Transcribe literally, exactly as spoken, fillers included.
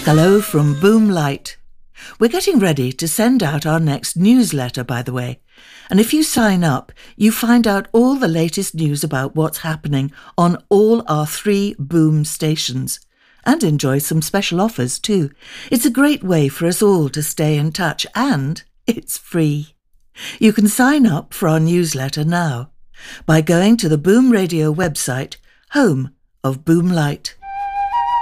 Hello from Boomlight. We're getting ready to send out our next newsletter, by the way. And if you sign up, you find out all the latest news about what's happening on all our three Boom stations. And enjoy some special offers too. It's a great way for us all to stay in touch, and it's free. You can sign up for our newsletter now by going to the Boom Radio website, home of Boomlight.